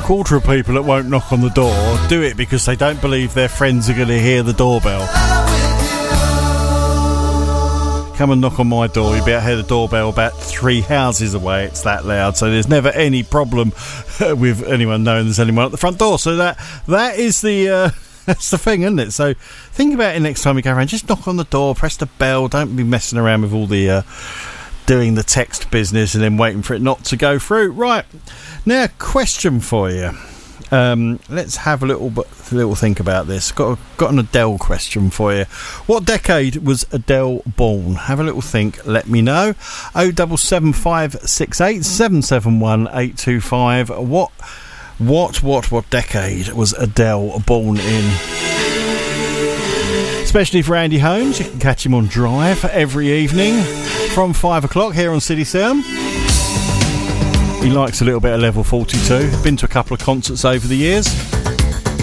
quarter of people that won't knock on the door do it because they don't believe their friends are going to hear the doorbell. Come and knock on my door, you'll be able to hear the doorbell about 3 houses away. It's that loud, so there's never any problem with anyone knowing there's anyone at the front door. So that is the that's the thing, isn't it? So think about it next time you go around. Just knock on the door, press the bell. Don't be messing around with all the doing the text business and then waiting for it not to go through. Right, now question for you. Let's have a little think about this. Got an Adele question for you. What decade was Adele born? Have a little think. Let me know. 07756 771 825. What decade was Adele born in? Especially for Andy Holmes, you can catch him on Drive every evening from 5 o'clock here on City Sound. He likes a little bit of Level 42. Been to a couple of concerts over the years.